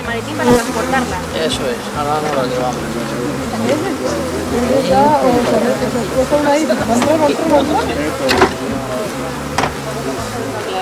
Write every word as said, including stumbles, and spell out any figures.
maletín para transportarla. Eso es, ahora no lo llevamos. Ya, o sea, que se puso una ahí,